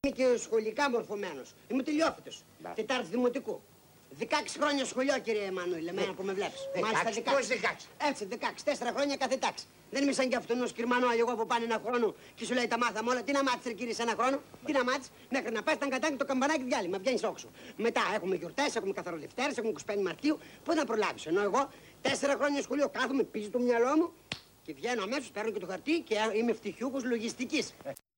Είμαι και σχολικά μορφωμένος. Είμαι τελειόφυτος. Τετάρτη δημοτικού. 16 χρόνια σχολείο, κύριε Εμμανουήλ, εμένα που με βλέπεις. Μάλιστα 16. Πώς 16? Έτσι, 16. 4 χρόνια κάθε τάξη. Δεν είμαι σαν κι αυτόν ο σκυρμανό εγώ που πάνε ένα χρόνο και σου λέει τα μάθαμε όλα. Τι να μάθεις, ρε κύριε, σε ένα χρόνο. Τι να μάθεις, μέχρι να πας, ήταν κατάκι το καμπανάκι διάλειμμα. Βγαίνεις όξο. Μετά έχουμε γιορτές, έχουμε καθαροδευτέρες, έχουμε 25 Μαρτίου. Πού να προλάβεις. Ενώ εγώ 4 χρόνια σχολείο κάθομαι πίσω το μυαλό μου και βγαίνω αμέσως, παίρνω και το χαρτί και είμαι ευτυχιούχος λογιστικής.